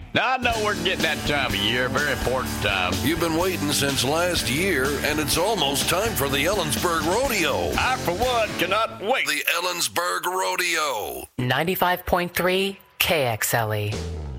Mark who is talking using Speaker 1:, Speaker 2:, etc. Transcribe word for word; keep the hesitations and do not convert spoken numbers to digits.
Speaker 1: Now, I know we're getting that time of year, very important time.
Speaker 2: You've been waiting since last year, and it's almost time for the Ellensburg Rodeo.
Speaker 1: I, for one, cannot wait.
Speaker 2: The Ellensburg Rodeo.
Speaker 3: ninety-five point three K X L E.